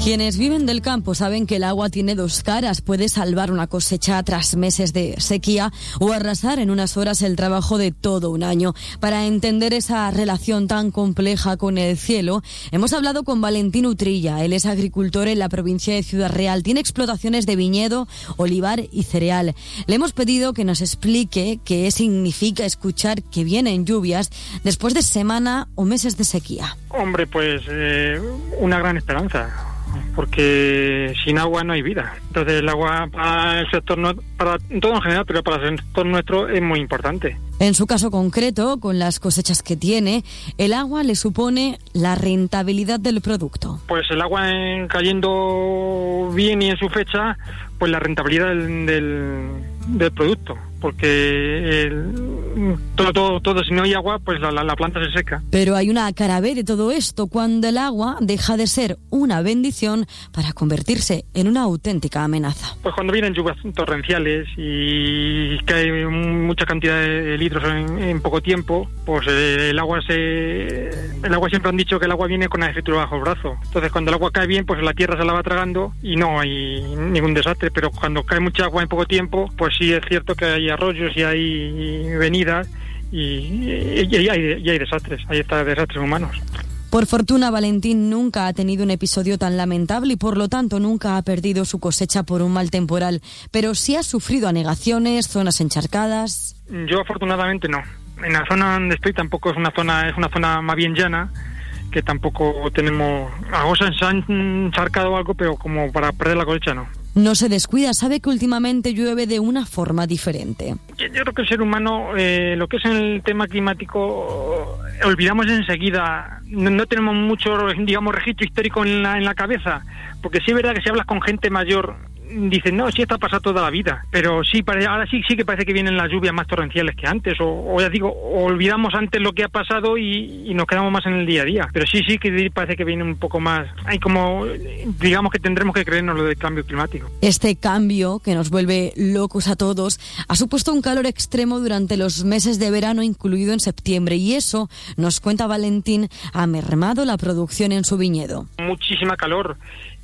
Quienes viven del campo saben que el agua tiene dos caras. Puede salvar una cosecha tras meses de sequía o arrasar en unas horas el trabajo de todo un año. Para entender esa relación tan compleja con el cielo, hemos hablado con Valentín Utrilla. Él es agricultor en la provincia de Ciudad Real. Tiene explotaciones de viñedo, olivar y cereal. Le hemos pedido que nos explique qué significa escuchar que vienen lluvias después de semana o meses de sequía. Hombre, pues una gran esperanza, porque sin agua no hay vida. Entonces el agua para el sector, para todo en general, pero para el sector nuestro es muy importante. En su caso concreto, con las cosechas que tiene, el agua le supone la rentabilidad del producto. Pues el agua cayendo bien y en su fecha, pues la rentabilidad del producto, porque todo si no hay agua, pues la planta se seca. Pero hay una cara B de todo esto, cuando el agua deja de ser una bendición para convertirse en una auténtica amenaza. Pues cuando vienen lluvias torrenciales y cae mucha cantidad de litros en poco tiempo, pues el agua siempre han dicho que el agua viene con la escritura bajo el brazo. Entonces cuando el agua cae bien, pues la tierra se la va tragando y no hay ningún desastre. Pero cuando cae mucha agua en poco tiempo, pues sí es cierto que hay arroyos y hay venidas y hay desastres, hay desastres humanos. Por fortuna, Valentín nunca ha tenido un episodio tan lamentable y por lo tanto nunca ha perdido su cosecha por un mal temporal, pero sí ha sufrido anegaciones, zonas encharcadas. Yo afortunadamente no. En la zona donde estoy tampoco es una zona más bien llana, que tampoco tenemos... Algo se han encharcado algo, pero como para perder la cosecha no. No se descuida, sabe que últimamente llueve de una forma diferente. Yo creo que el ser humano, lo que es en el tema climático, olvidamos enseguida. No tenemos mucho, digamos, registro histórico en la cabeza, porque sí es verdad que si hablas con gente mayor, dicen, no, sí, esto ha pasado toda la vida, pero sí, ahora sí que parece que vienen las lluvias más torrenciales que antes, o ya digo, olvidamos antes lo que ha pasado y nos quedamos más en el día a día, pero sí que parece que viene un poco más, hay como, digamos que tendremos que creernos lo del cambio climático. Este cambio, que nos vuelve locos a todos, ha supuesto un calor extremo durante los meses de verano, incluido en septiembre, y eso, nos cuenta Valentín, ha mermado la producción en su viñedo. Muchísima calor.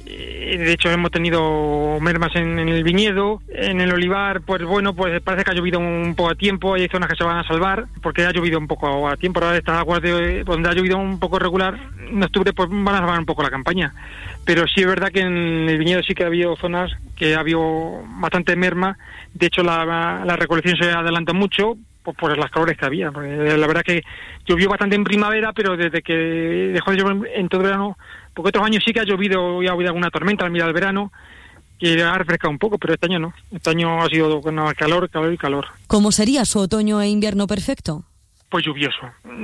De hecho hemos tenido mermas en el viñedo, en el olivar, pues bueno, pues parece que ha llovido un poco a tiempo, hay zonas que se van a salvar porque ha llovido un poco a tiempo. Ahora estas aguas donde ha llovido un poco regular, en octubre pues van a salvar un poco la campaña, pero sí es verdad que en el viñedo sí que ha habido zonas que ha habido bastante merma. De hecho la recolección se adelanta mucho por las calores que había, porque la verdad que llovió bastante en primavera, pero desde que dejó de llover en todo el verano, porque otros años sí que ha llovido y ha habido alguna tormenta al mirar el verano, que ha refrescado un poco, pero este año no. Este año ha sido con calor y calor. ¿Cómo sería su otoño e invierno perfecto? Pues lluvioso.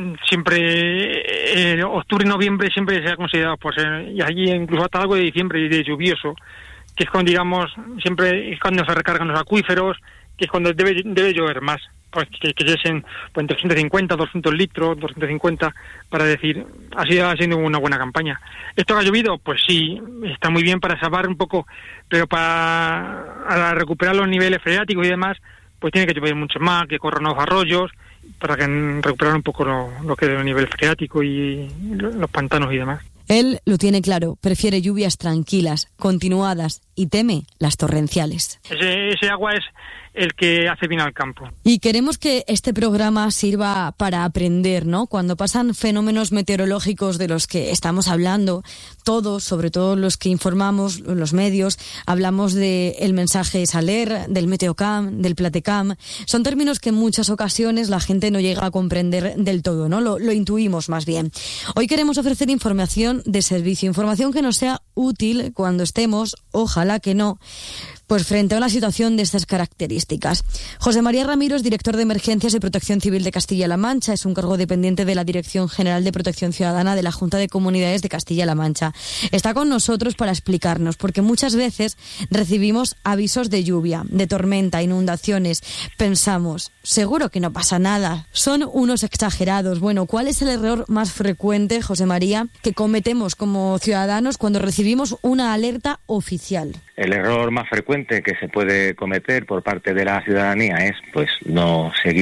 Siempre, octubre y noviembre siempre se ha considerado, pues, y allí incluso hasta algo de diciembre, de lluvioso, que es cuando, digamos, siempre es cuando se recargan los acuíferos, que es cuando debe llover más. Pues que lleguen pues, entre 150, 200 litros, 250, para decir, ha sido una buena campaña. ¿Esto ha llovido? Pues sí, está muy bien para salvar un poco, pero para recuperar los niveles freáticos y demás, pues tiene que llover mucho más, que corran los arroyos, para que recuperar un poco lo que es el nivel freático y los pantanos y demás. Él lo tiene claro, prefiere lluvias tranquilas, continuadas y teme las torrenciales. Ese agua es el que hace bien al campo. Y queremos que este programa sirva para aprender, ¿no? Cuando pasan fenómenos meteorológicos de los que estamos hablando, todos, sobre todo los que informamos, los medios, hablamos del mensaje Saler, del Meteocam, del Platecam. Son términos que en muchas ocasiones la gente no llega a comprender del todo, ¿no? Lo intuimos más bien. Hoy queremos ofrecer información de servicio, información que nos sea útil cuando estemos, ojalá que no, pues frente a una situación de estas características. José María Ramiro es director de Emergencias y Protección Civil de Castilla-La Mancha. Es un cargo dependiente de la Dirección General de Protección Ciudadana de la Junta de Comunidades de Castilla-La Mancha. Está con nosotros para explicarnos, porque muchas veces recibimos avisos de lluvia, de tormenta, inundaciones. Pensamos, seguro que no pasa nada, son unos exagerados. Bueno, ¿cuál es el error más frecuente, José María, que cometemos como ciudadanos cuando recibimos una alerta oficial? El error más frecuente que se puede cometer por parte de la ciudadanía es pues no seguir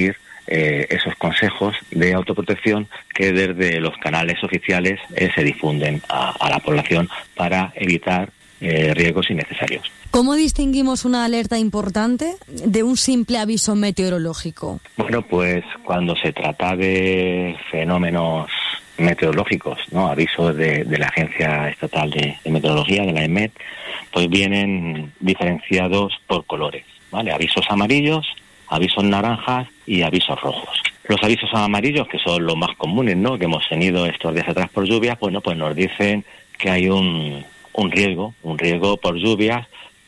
esos consejos de autoprotección que desde los canales oficiales se difunden a la población para evitar riesgos innecesarios. ¿Cómo distinguimos una alerta importante de un simple aviso meteorológico? Bueno, pues cuando se trata de fenómenos meteorológicos, ¿no? Avisos de la Agencia Estatal de Meteorología, de la EMET, pues vienen diferenciados por colores, ¿vale? Avisos amarillos, avisos naranjas y avisos rojos. Los avisos amarillos, que son los más comunes, ¿no?, que hemos tenido estos días atrás por lluvias, bueno, pues nos dicen que hay un riesgo por lluvias,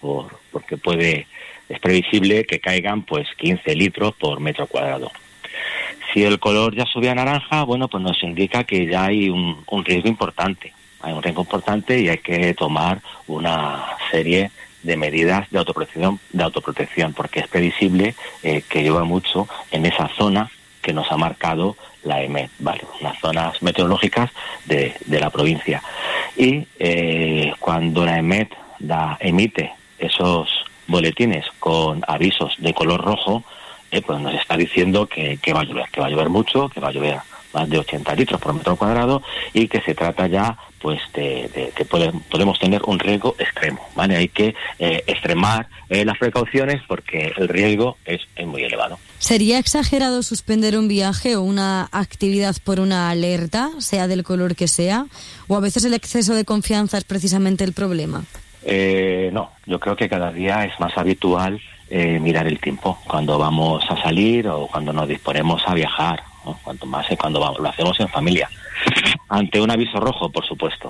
porque es previsible que caigan pues 15 litros por metro cuadrado. Si el color ya sube a naranja, bueno, pues nos indica que ya hay un riesgo importante. Hay un riesgo importante y hay que tomar una serie de medidas de autoprotección, porque es previsible que llueva mucho en esa zona que nos ha marcado la EMET, ¿vale? Unas zonas meteorológicas de la provincia. Y cuando la EMET emite esos boletines con avisos de color rojo, pues nos está diciendo que va a llover mucho, que va a llover más de 80 litros por metro cuadrado y que se trata ya pues de que podemos tener un riesgo extremo, ¿vale? Hay que extremar las precauciones porque el riesgo es muy elevado. ¿Sería exagerado suspender un viaje o una actividad por una alerta, sea del color que sea? ¿O a veces el exceso de confianza es precisamente el problema? No, yo creo que cada día es más habitual mirar el tiempo cuando vamos a salir o cuando nos disponemos a viajar, ¿no? Cuanto más cuando lo hacemos en familia. Ante un aviso rojo, por supuesto,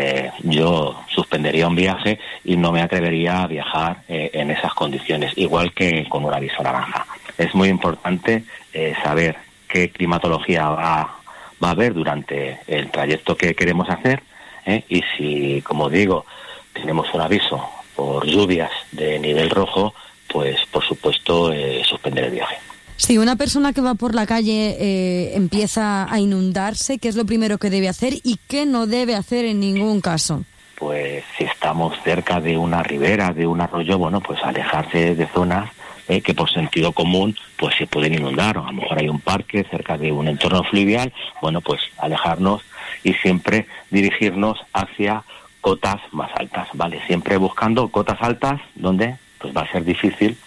yo suspendería un viaje y no me atrevería a viajar en esas condiciones, igual que con un aviso naranja. Es muy importante saber qué climatología va a haber durante el trayecto que queremos hacer, y si, como digo, tenemos un aviso por lluvias de nivel rojo, pues por supuesto suspender el viaje. Si una persona que va por la calle empieza a inundarse, ¿qué es lo primero que debe hacer y qué no debe hacer en ningún caso? Pues si estamos cerca de una ribera, de un arroyo, bueno, pues alejarse de zonas que por sentido común pues se pueden inundar. O a lo mejor hay un parque cerca de un entorno fluvial, bueno, pues alejarnos y siempre dirigirnos hacia cotas más altas, ¿vale? Siempre buscando cotas altas donde pues va a ser difícil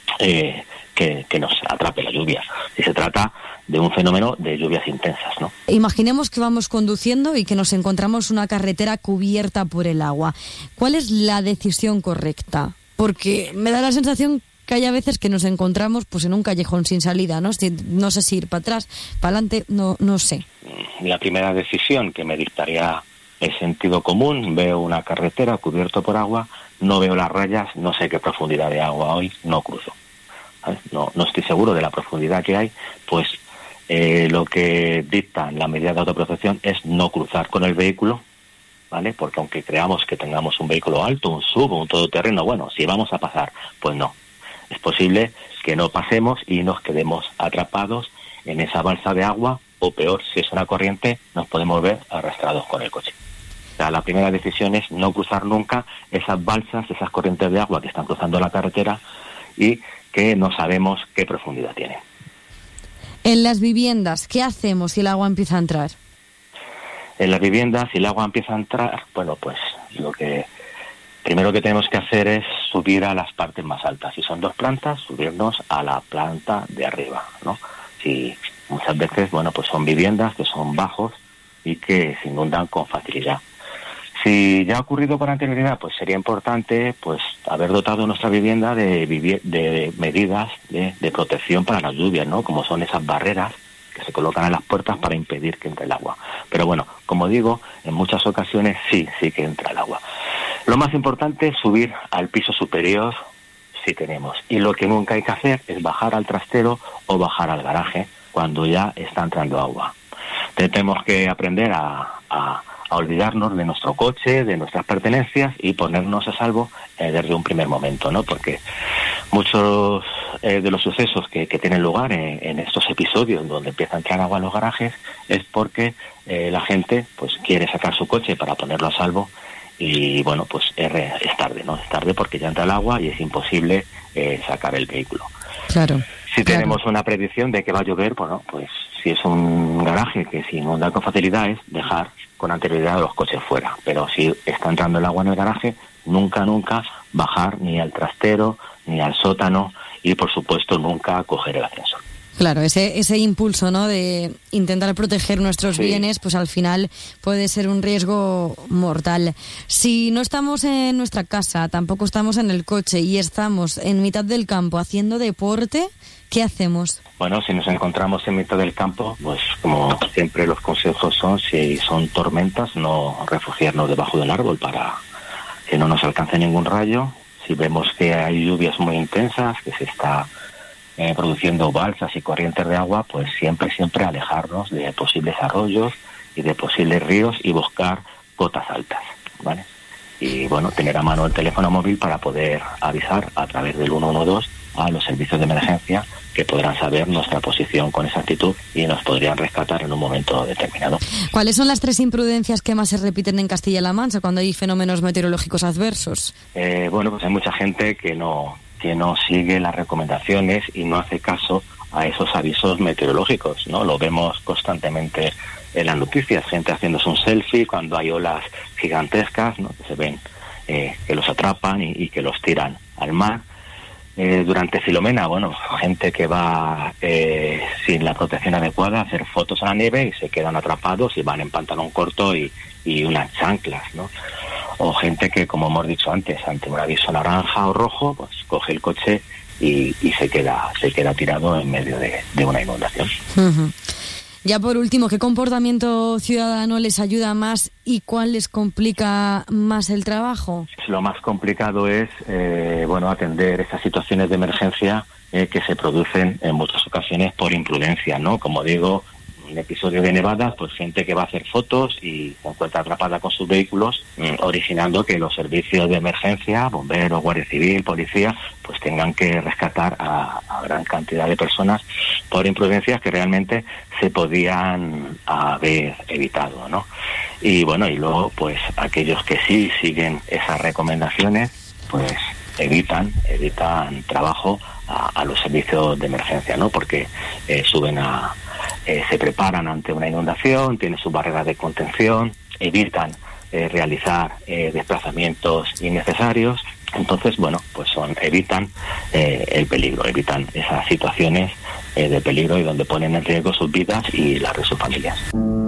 que nos atrape la lluvia, si se trata de un fenómeno de lluvias intensas, ¿no? Imaginemos que vamos conduciendo y que nos encontramos una carretera cubierta por el agua. ¿Cuál es la decisión correcta? Porque me da la sensación que hay a veces que nos encontramos pues en un callejón sin salida, ¿no? No sé si ir para atrás, para adelante, no sé. La primera decisión que me dictaría el sentido común: veo una carretera cubierta por agua, no veo las rayas, no sé qué profundidad de agua hoy, no cruzo. ¿Sabes? No estoy seguro de la profundidad que hay, pues lo que dicta la medida de autoprotección es no cruzar con el vehículo, ¿vale? Porque aunque creamos que tengamos un vehículo alto, un SUV, un todoterreno, bueno, si vamos a pasar, pues no. Es posible que no pasemos y nos quedemos atrapados en esa balsa de agua, o peor, si es una corriente, nos podemos ver arrastrados con el coche. O sea, la primera decisión es no cruzar nunca esas balsas, esas corrientes de agua que están cruzando la carretera y que no sabemos qué profundidad tienen. En las viviendas, ¿qué hacemos si el agua empieza a entrar? En las viviendas, si el agua empieza a entrar, bueno, pues lo que primero que tenemos que hacer es subir a las partes más altas. Si son 2 plantas, subirnos a la planta de arriba, ¿no? Si muchas veces, bueno, pues son viviendas que son bajos y que se inundan con facilidad. Si ya ha ocurrido con anterioridad, pues sería importante pues haber dotado nuestra vivienda de medidas de protección para las lluvias, ¿no? Como son esas barreras que se colocan en las puertas para impedir que entre el agua. Pero bueno, como digo, en muchas ocasiones sí que entra el agua. Lo más importante es subir al piso superior si tenemos. Y lo que nunca hay que hacer es bajar al trastero o bajar al garaje cuando ya está entrando agua. Tenemos que aprender a olvidarnos de nuestro coche, de nuestras pertenencias y ponernos a salvo desde un primer momento, ¿no? Porque muchos de los sucesos que tienen lugar en estos episodios donde empieza a entrar agua en los garajes es porque la gente pues quiere sacar su coche para ponerlo a salvo y bueno, pues es tarde, ¿no? Es tarde porque ya entra el agua y es imposible sacar el vehículo. Claro. Si tenemos una predicción de que va a llover, bueno, pues si es un garaje que se inunda con facilidad, es dejar con anterioridad los coches fuera. Pero si está entrando el agua en el garaje, nunca bajar ni al trastero, ni al sótano y, por supuesto, nunca coger el ascensor. Claro, ese impulso, ¿no?, de intentar proteger nuestros bienes, pues al final puede ser un riesgo mortal. Si no estamos en nuestra casa, tampoco estamos en el coche y estamos en mitad del campo haciendo deporte, ¿qué hacemos? Bueno, si nos encontramos en mitad del campo, pues como siempre los consejos son, si son tormentas, no refugiarnos debajo de un árbol para que no nos alcance ningún rayo. Si vemos que hay lluvias muy intensas, que se está produciendo balsas y corrientes de agua, pues siempre alejarnos de posibles arroyos y de posibles ríos y buscar cotas altas, ¿vale? Y bueno, tener a mano el teléfono móvil para poder avisar a través del 112 a los servicios de emergencia, que podrán saber nuestra posición con exactitud y nos podrían rescatar en un momento determinado. ¿Cuáles son las 3 imprudencias que más se repiten en Castilla-La Mancha cuando hay fenómenos meteorológicos adversos? Bueno, pues hay mucha gente que no sigue las recomendaciones y no hace caso a esos avisos meteorológicos, ¿no? Lo vemos constantemente en las noticias, gente haciéndose un selfie cuando hay olas gigantescas, ¿no?, que se ven que los atrapan y que los tiran al mar. Durante Filomena, bueno, gente que va sin la protección adecuada a hacer fotos a la nieve y se quedan atrapados y van en pantalón corto y unas chanclas, ¿no? O gente que, como hemos dicho antes, ante un aviso naranja o rojo, pues coge el coche y se queda tirado en medio de una inundación. Uh-huh. Ya por último, ¿qué comportamiento ciudadano les ayuda más y cuál les complica más el trabajo? Lo más complicado es atender esas situaciones de emergencia que se producen en muchas ocasiones por imprudencia, ¿no? Como digo, un episodio de nevadas, pues gente que va a hacer fotos y se encuentra atrapada con sus vehículos, originando que los servicios de emergencia, bomberos, guardia civil, policía, pues tengan que rescatar a gran cantidad de personas por imprudencias que realmente se podían haber evitado, ¿no? Y bueno, y luego pues aquellos que sí siguen esas recomendaciones, pues evitan trabajo a los servicios de emergencia, ¿no? Porque se preparan ante una inundación, tienen sus barreras de contención, evitan realizar desplazamientos innecesarios. Entonces, bueno, pues evitan el peligro, evitan esas situaciones de peligro y donde ponen en riesgo sus vidas y las de sus familias.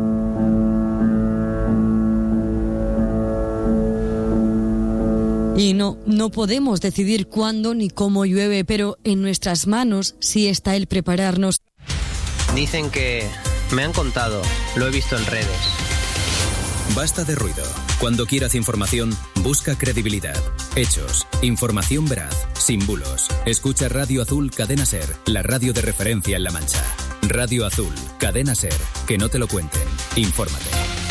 Y no podemos decidir cuándo ni cómo llueve, pero en nuestras manos sí está el prepararnos. Dicen que me han contado, lo he visto en redes. Basta de ruido. Cuando quieras información, busca credibilidad, hechos, información veraz, sin bulos. Escucha Radio Azul Cadena Ser, la radio de referencia en La Mancha. Radio Azul Cadena Ser, que no te lo cuenten. Infórmate.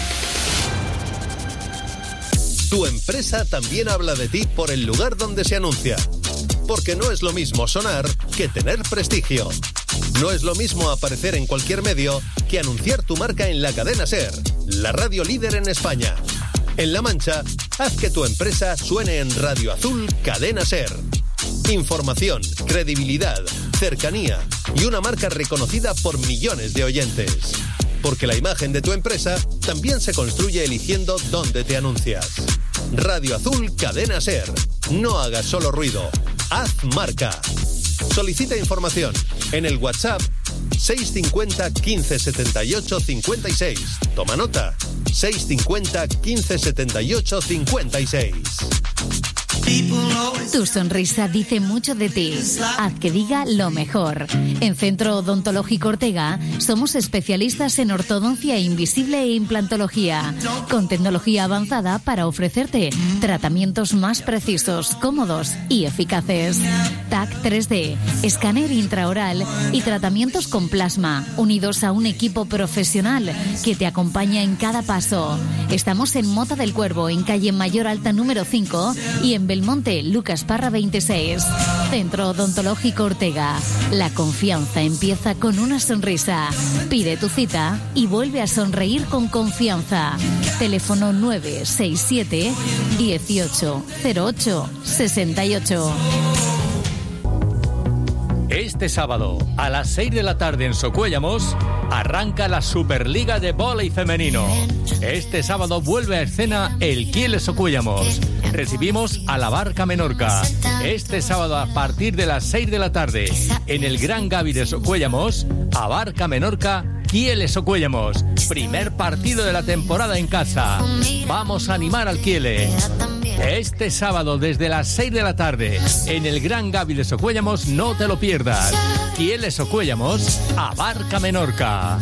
Tu empresa también habla de ti por el lugar donde se anuncia. Porque no es lo mismo sonar que tener prestigio. No es lo mismo aparecer en cualquier medio que anunciar tu marca en la Cadena Ser, la radio líder en España. En La Mancha, haz que tu empresa suene en Radio Azul Cadena Ser. Información, credibilidad, cercanía y una marca reconocida por millones de oyentes. Porque la imagen de tu empresa también se construye eligiendo dónde te anuncias. Radio Azul Cadena Ser. No hagas solo ruido, haz marca. Solicita información en el WhatsApp 650 15 78 56. Toma nota, 650 15 78 56. Tu sonrisa dice mucho de ti. Haz que diga lo mejor. En Centro Odontológico Ortega somos especialistas en ortodoncia invisible e implantología, con tecnología avanzada para ofrecerte tratamientos más precisos, cómodos y eficaces. TAC 3D, escáner intraoral y tratamientos con plasma, unidos a un equipo profesional que te acompaña en cada paso. Estamos en Mota del Cuervo, en calle Mayor Alta número 5 y en Belmonte, Lucas Parra 26. Centro Odontológico Ortega. La confianza empieza con una sonrisa. Pide tu cita y vuelve a sonreír con confianza. Teléfono 967 18 08 68. Este sábado, a las 6 de la tarde en Socuéllamos, arranca la Superliga de Vóley Femenino. Este sábado vuelve a escena el Kiel Socuéllamos. Recibimos a la Barca Menorca. Este sábado, a partir de las 6 de la tarde, en el Gran Gavi de Socuéllamos, a Barca Menorca, Kiel Socuéllamos. Primer partido de la temporada en casa. Vamos a animar al Kiel. Este sábado desde las 6 de la tarde en el Gran Gavi de Socuéllamos, no te lo pierdas. Kiel Socuéllamos, a Barca Menorca.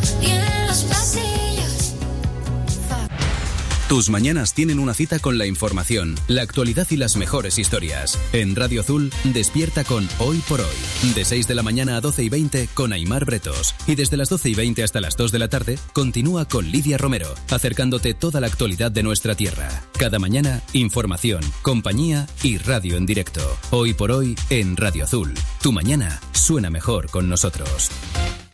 Tus mañanas tienen una cita con la información, la actualidad y las mejores historias. En Radio Azul, despierta con Hoy por Hoy. De 6 de la mañana a 12:20 con Aimar Bretos. Y desde las 12:20 hasta las 2 de la tarde, continúa con Lidia Romero, acercándote toda la actualidad de nuestra tierra. Cada mañana, información, compañía y radio en directo. Hoy por Hoy en Radio Azul. Tu mañana suena mejor con nosotros.